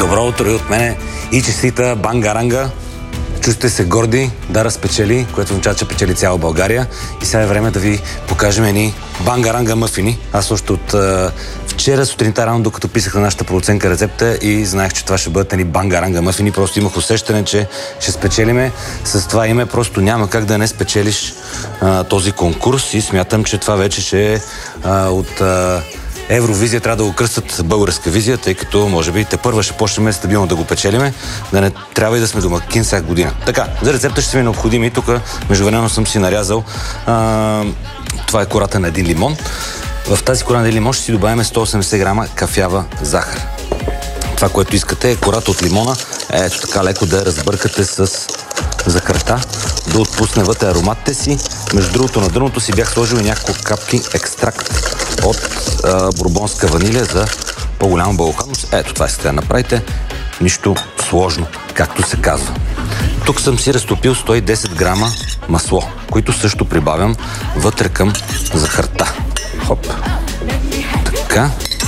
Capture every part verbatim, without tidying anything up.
Добро утро и от мене и честита бангаранга. Чувствате се горди да разпечели, което означава, че печели цяла България. И сега е време да ви покажем едни бангаранга мъфини. Аз още от а, вчера сутринта рано, докато писах на нашата продуцентка рецепта и знаех, че това ще бъдат едни бангаранга мъфини. Просто имах усещане, че ще спечелиме с това име. Просто няма как да не спечелиш а, този конкурс и смятам, че това вече ще е а, от... А, Евровизия трябва да го кръстат българска визия, тъй като може би те първа ще почнем стабилно да го печелиме, да не трябва и да сме домакин всяка година. Така, за рецепта ще са ми необходими. Тук междувременно съм си нарязал а, това е кората на един лимон. В тази кора на един лимон ще си добавим сто и осемдесет грама кафява захар. Това, което искате е кората от лимона, ето така леко да разбъркате с захарта, да отпусне вътре ароматите си. Между другото, на дъното си бях сложил и няколко капки екстракт от а, бурбонска ванилия за по-голяма бълханост. Ето това искате да направите. Нищо сложно, както се казва. Тук съм си разтопил сто и десет грама масло, които също прибавям вътре към захарта. Хоп. Така.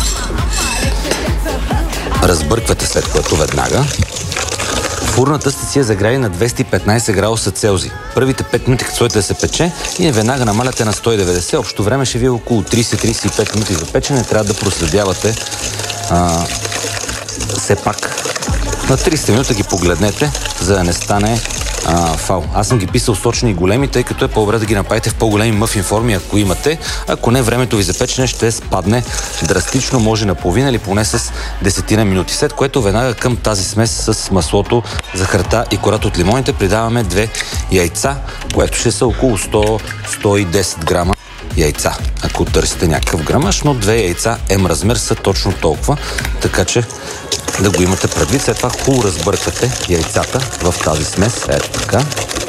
Разбърквате след което веднага. Фурната сте си я загрели на двеста и петнайсет градуса Целзий. Първите пет минути, като стоите да се пече и веднага намаляте на сто и деветдесет. Общо време ще ви е около трийсет до трийсет и пет минути за печене. Трябва да проследявате а, все пак на трийсет минути ги погледнете, за да не стане а, фал. Аз съм ги писал сочни и големи, тъй като е по-добре да ги направите в по-големи мъфин форми, ако имате. Ако не, времето ви за печене ще спадне драстично, може наполовина или поне с десетина минути. След което веднага към тази смес с маслото, захарта и кората от лимоните придаваме две яйца, което ще са около сто до сто и десет грама яйца. Ако търсите някакъв грамаж, но две яйца М размер са точно толкова, така че да го имате предвид. След това хубаво разбъркате яйцата в тази смес. Ето така.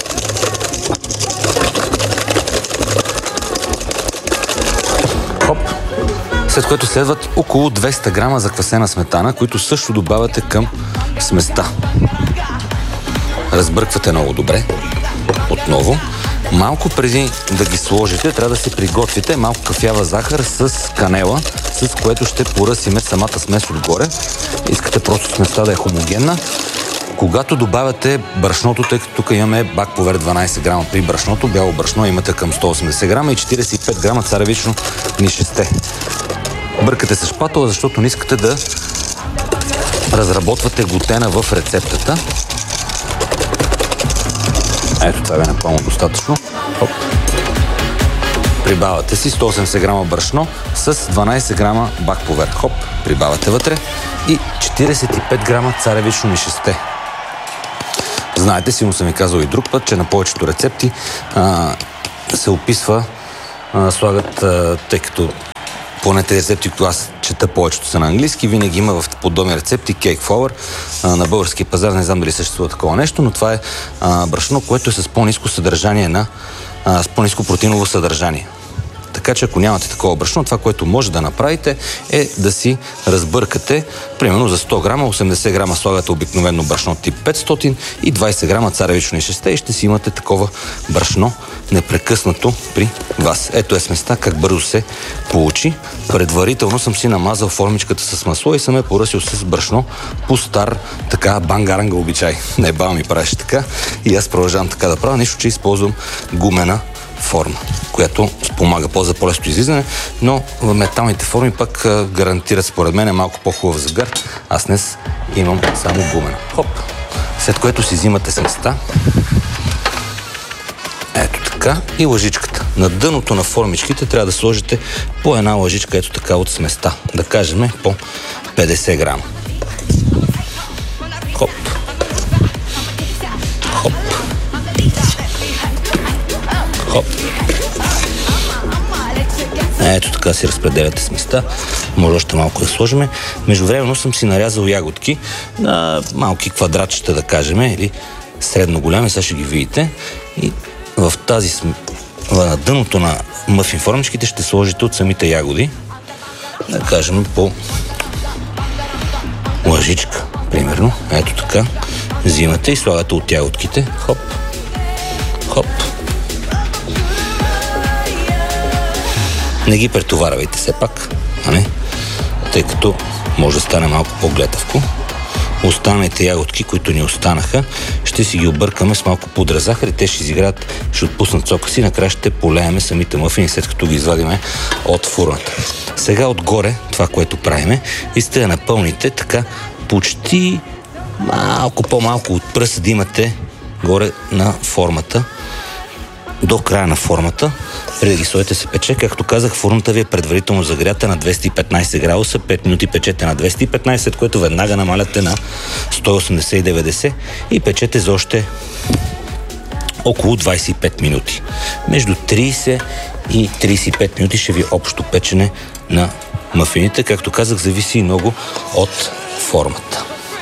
Хоп. След което следват около двеста грама заквасена сметана, които също добавяте към сместа. Разбърквате много добре. Отново. Малко преди да ги сложите, трябва да се приготвите малко кафява захар с канела, с което ще поръсиме самата смес отгоре. Искате просто сместа да е хомогенна. Когато добавяте брашното, тъй като тук имаме бак повер дванайсет грама при брашното, бяло брашно имате към сто и осемдесет грама и четирийсет и пет грама царевично нишесте. Бъркате с шпатула, защото не искате да разработвате глутена в рецептата. Ето, това е напълно достатъчно. Хоп. Прибавяте си сто и осемдесет грама брашно с дванайсет грама бак повер. Хоп, прибавяте вътре и четирийсет и пет грама царевично нишесте. Знаете, сигурно съм ви казал и друг път, че на повечето рецепти а, се описва, а, слагат, а, тъй като поне тези рецепти, които аз чета, повечето са на английски, винаги има в подобни рецепти кейк флауър. На българския пазар не знам дали съществува такова нещо, но това е а, брашно, което е с по-ниско съдържание на а, с по-ниско протеиново съдържание. Така че ако нямате такова брашно, това, което може да направите е да си разбъркате, примерно за сто грама, осемдесет грама слагате обикновено брашно тип петстотин и двайсет грама царевично нишесте и ще си имате такова брашно непрекъснато при вас. Ето е сместа как бързо се получи. Предварително съм си намазал формичката с масло и съм я поръсил с брашно по стар така бангаранга обичай. Не, баба ми правеше така и аз продължавам така да правя, нищо, че използвам гумена форма, която спомага по-за по-лесно излизане, но в металните форми пък гарантират според мен е малко по-хубав загар. Аз днес имам само гумена. Хоп! След което си взимате сместа. Ето така. И лъжичката. На дъното на формичките трябва да сложите по една лъжичка ето така от сместа. Да кажем по петдесет грама. Хоп! Хоп! Хоп. Ето така си разпределяте сместа. Може още малко да сложим. Междувременно съм си нарязал ягодки на малки квадратчета, да кажем, или средно голями. Сега ще ги видите. И в тази см... на дъното на мъфин формичките ще сложите от самите ягоди. Да кажем по лъжичка, примерно. Ето така. Взимате и слагате от ягодките. Хоп. Хоп. Не ги претоварвайте все пак, а не? Тъй като може да стане малко по-глетавко. останалите ягодки, които ни останаха, ще си ги объркаме с малко пудра захар и те ще изиграят, ще отпуснат сока си, накрая ще полееме самите мъфини, след като ги извадиме от фурната. Сега отгоре, това, което правиме, искате да напълните така почти малко по-малко от пръст да имате горе на формата, до края на формата, преди да ги сложите се пече. Както казах, формата ви е предварително загрята на двеста и петнайсет градуса, пет минути печете на двеста и петнайсет, което веднага намаляте на сто и осемдесет и деветдесет и печете за още около двайсет и пет минути. Между трийсет и трийсет и пет минути ще ви общо печене на мъфините. Както казах, зависи много от формата.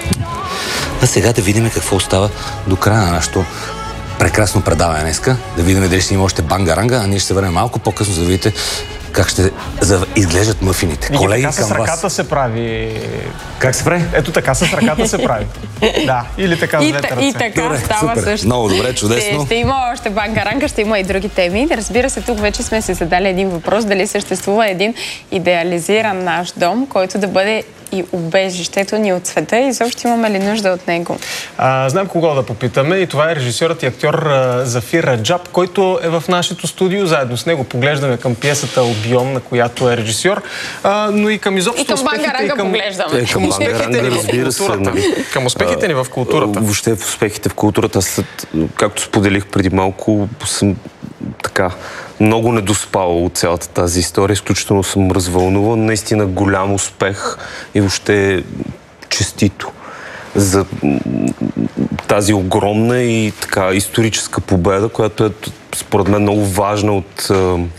А сега да видим какво остава до края на нашото прекрасно предаване днеска. Да видим дали ще има още бангаранга, а ние ще се върнем малко по-късно, за да видите как ще изглеждат мъфините. И колеги, така към с ръката вас. се прави. Как се прави? Ето така с ръката се прави. Да, или така с двете ръце. И така Добре, става супер. също. Много добре, чудесно. Ще, ще има още бангаранга, ще има и други теми. Разбира се, тук вече сме си задали един въпрос, дали съществува един идеализиран наш дом, който да бъде и убежището ни от света и изобщо имаме ли нужда от него? А, знаем кого да попитаме и това е режисьорът и актьор а, Зафир Раджаб, който е в нашето студио. Заедно с него поглеждаме към пиесата Албион, на която е режисьор, а, но и към изобщо И към успехите бангаранга и към... поглеждаме. Е, към бангаранга, разбира се. Нали? Към успехите ни в културата. Въобще в успехите в културата. След, както споделих преди малко, съм така много недоспал от цялата тази история. Изключително съм развълнуван. Наистина голям успех и въобще честито за тази огромна и така историческа победа, която е според мен много важна от,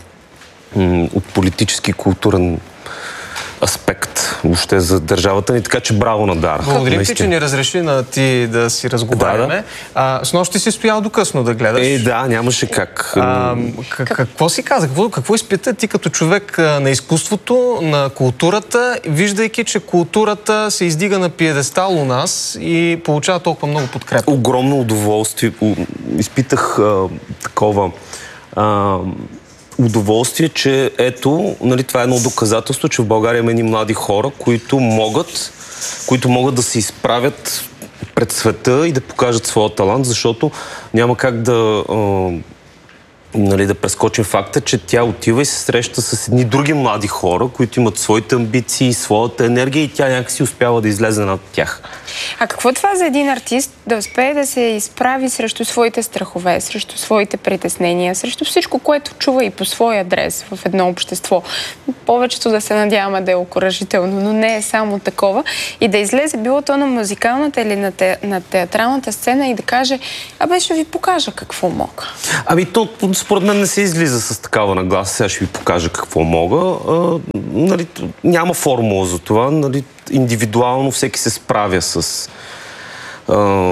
от политически и културен аспект въобще за държавата ни, така че браво на Дара. Благодарим ти, че ни разреши на ти да си разговаряме. Да, да. А, с нощи си стоял до късно да гледаш. Е, да, нямаше как. А, какво си каза? Какво, какво изпита ти като човек на изкуството, на културата, виждайки, че културата се издига на пиедестал у нас и получава толкова много подкрепа? Огромно удоволствие. Изпитах а, такова а, удоволствие, че ето, нали, това е едно доказателство, че в България има едни млади хора, които могат, които могат да се изправят пред света и да покажат своя талант, защото няма как да, а, нали, да прескочим факта, че тя отива и се среща с едни други млади хора, които имат своите амбиции, своята енергия и тя някакси успява да излезе над тях. А какво е това за един артист да успее да се изправи срещу своите страхове, срещу своите притеснения, срещу всичко, което чува и по свой адрес в едно общество? Повечето да се надяваме да е окуражително, но не е само такова. И да излезе било то на музикалната или на, те, на театралната сцена и да каже: абе, ще ви покажа какво мога. Ами то според мен не се излиза с такава нагласа. Сега ще ви покажа какво мога. А, нали, няма формула за това. Нали, индивидуално всеки се справя с а,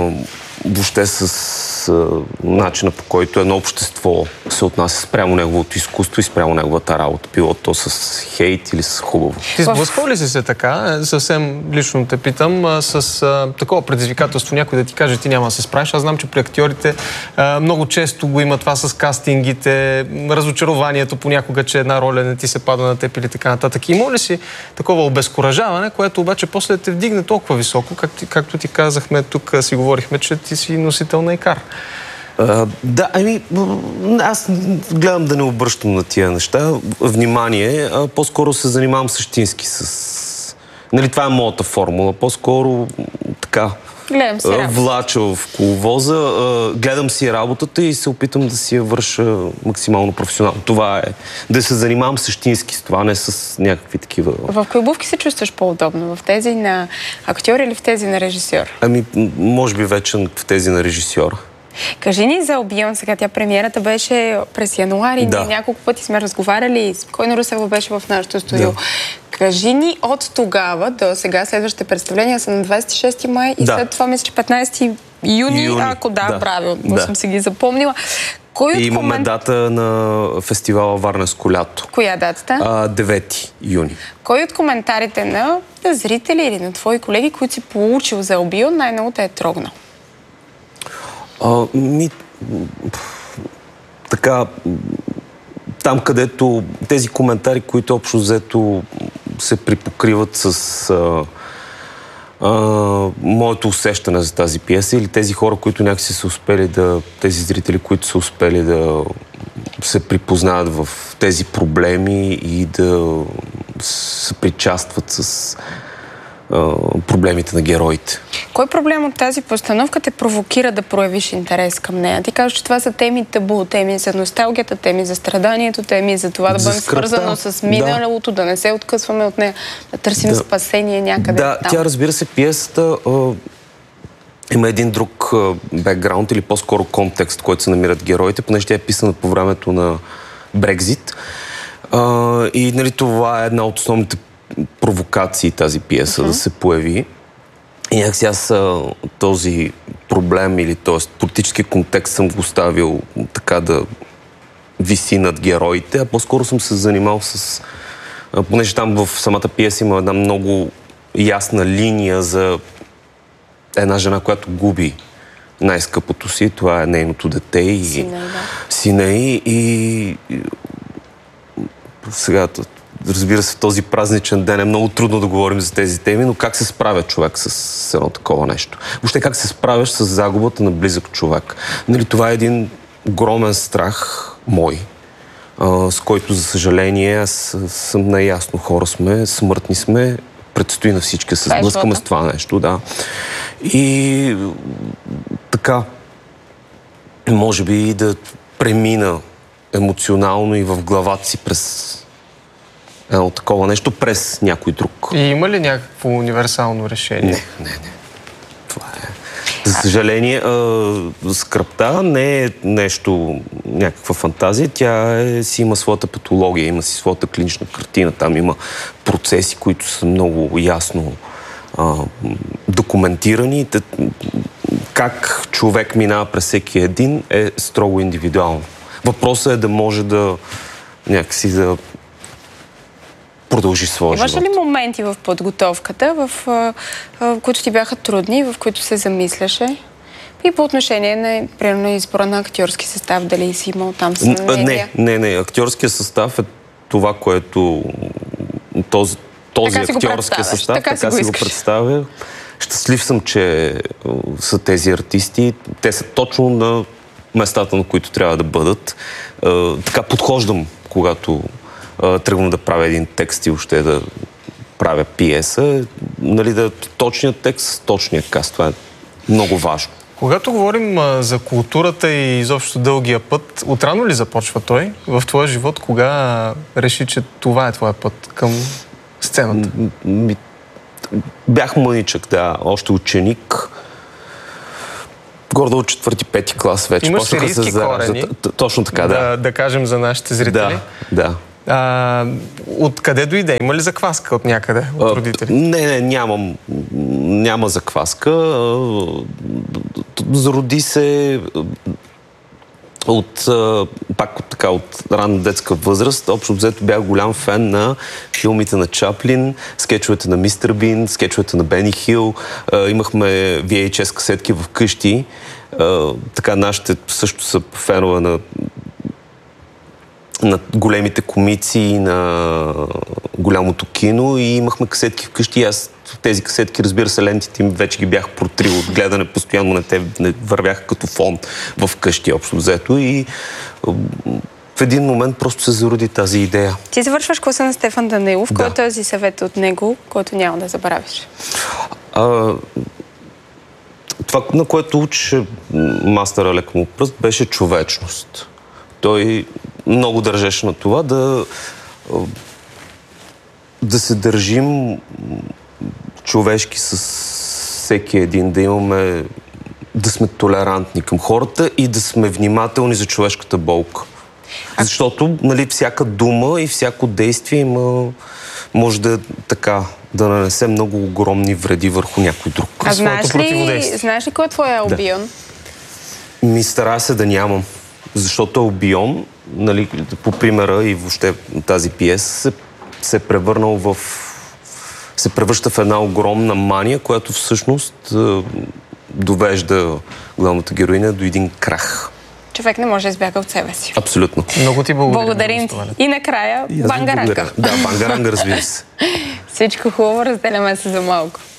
въобще с а, начина, по който едно общество се отнася спрямо неговото изкуство и спрямо неговата работа. Било то с хейт или с хубаво. Ти сблъсквал ли си се така? Съвсем лично те питам, а, с а, такова предизвикателство някой да ти каже: ти няма да се справиш. Аз знам, че при актьорите а, много често го има това с кастингите, разочарованието понякога, че една роля не ти се пада на теб или така нататък. Има ли си такова обезкуражаване, което обаче после те вдигне толкова високо, как ти, както ти казахме, тук си говорихме, че ти си носител на икар? Uh, да, ами, аз гледам да не обръщам на тия неща внимание, а по-скоро се занимавам същински с... Нали, това е моята формула. По-скоро така Гледам си работа. влача в коловоза, гледам си работата и се опитам да си я върша максимално професионално. Това е. Да се занимавам същински с това, не с някакви такива... В кои обувки се чувстваш по-удобно? В тези на актьор или в тези на режисьор? Ами, може би вече в тези на режисьора. Кажи ни за Албион сега. Тя премиерата беше през януари. Да. Няколко пъти сме разговаряли. Койно Русева беше в нашото студио. Да. Кажи ни от тогава до сега, следващите представления са на двадесет и шести май и да. след това мисля, че петнайсети юни, юни. ако да, да. правилно да. съм си ги запомнила. Кой и от имаме комент... дата на фестивала Варненско лято. Коя е датата? А, девети юни. Кой от коментарите на зрители или на твои колеги, които си получил за Албион, най-много те е трогнал? А, ми, така, там където тези коментари, които общо взето се припокриват с а, а, моето усещане за тази пиеса или тези хора, които някакси са успели да, тези зрители, които са успели да се припознават в тези проблеми и да се причастват с а, проблемите на героите. Кой проблем от тази постановка те провокира да проявиш интерес към нея? Ти казваш, че това са теми табу, теми за носталгията, теми за страданието, теми за това да бъдем свързано с миналото, да. да не се откъсваме от нея, да търсим да. спасение някъде. Да, там. тя, разбира се, пиесата а, има един друг бекграунд или по-скоро контекст, който се намират героите, понеже тя е писана по времето на Брекзит. А, и нали, това е една от основните провокации тази пиеса uh-huh. да се появи. И някакси аз този проблем или т.е. политически контекст съм го ставил така да виси над героите, а по-скоро съм се занимал с... Понеже там в самата пиеса има една много ясна линия за една жена, която губи най-скъпото си. Това е нейното дете и сина, да. сина и, и... сега... Разбира се, в този празничен ден е много трудно да говорим за тези теми, но как се справя човек с едно такова нещо? Въобще как се справяш с загубата на близък човек? Нали, това е един огромен страх мой, а, с който, за съжаление, аз съм наясно. Хора сме, смъртни сме, предстои на всички да се сблъскаме с това нещо. Да. И така, може би да премина емоционално и в главата си през едно такова нещо през някой друг. И има ли някакво универсално решение? Не, не, не. Това е... За съжаление, скръпта не е нещо, някаква фантазия. Тя е, си има своята патология, има си своята клинична картина. Там има процеси, които са много ясно а, документирани. Как човек минава през всеки един е строго индивидуално. Въпросът е да може да някакси да продължи своя Имаш живот. ли моменти в подготовката, в а, а, които ти бяха трудни, в които се замисляше? И по отношение на, примерно, избора на актьорски състав, дали си имал там съмнения? Не, не, не. Актьорският състав е това, което този, този актьорски състав, така, така си го представя. Щастлив съм, че са тези артисти. Те са точно на местата, на които трябва да бъдат. Така подхождам, когато тръгвам да правя един текст и въобще да правя пиеса, нали, да точният текст, точният каст. Това е много важно. Когато говорим а, за културата и изобщо дългия път, отрано ли започва той в твоя живот? Кога а, реши, че това е твоя път към сцената? М- бях мъничък, да. Още ученик. Гордо от четвърти, пети клас вече. Имаш сирийски корени. Точно така, да. да. Да кажем за нашите зрители. Да, да. А, откъде дойде? Има ли закваска от някъде, от родители? А, не, не, нямам. Няма закваска. Зароди се от, пак от, така, от ранна детска възраст. Общо взето бях голям фен на филмите на Чаплин, скетчовете на Мистер Бин, скетчовете на Бени Хил. Имахме ви ейч ес касетки в къщи. Така, нашите също са фенове на на големите комици, на голямото кино и имахме касетки вкъщи. Аз тези касетки, разбира се, лентите им вече ги бях протрил от гледане постоянно на те, не вървяха като фон в къщи, общо взето. И в един момент просто се зароди тази идея. Ти завършваш класа на Стефан Данаилов. Да. Кой е този съвет от него, който няма да забравиш? А, това, на което учи мастера Лек му пръст, беше човечност. Той много държеше на това да, да се държим човешки с всеки един, да имаме, да сме толерантни към хората и да сме внимателни за човешката болка. Защото, нали, всяка дума и всяко действие има, може да така, да нанесе много огромни вреди върху някой друг. А знаеш ли, знаеш ли кой е твоя албион? Да. Ми старая се да нямам. Защото албион, нали, по примера и въобще тази пиеса, се, се превърнал в... се превръща в една огромна мания, която всъщност е, довежда главната героиня до един крах. Човек не може да избяга от себе си. Абсолютно. Много ти благодарим. Благодарим ти. И накрая, Бангаранга. Да, Бангаранга, разбира се. Всичко хубаво, разделяме се за малко.